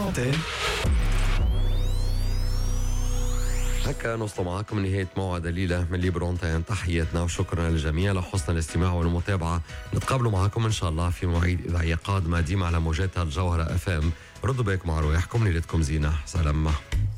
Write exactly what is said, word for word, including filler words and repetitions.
سانتي. هكا نوصل معكم نهاية موعد الليلة من ليبرونتين. تحياتنا وشكرا للجميع لحسن الاستماع والمتابعة. نتقابلوا معكم إن شاء الله في مواعيد إذاعية قادمة ديما على موجات الجوهرة أف ام. ردوا بالكم على رواحكم، ليلتكم زينة، سلام.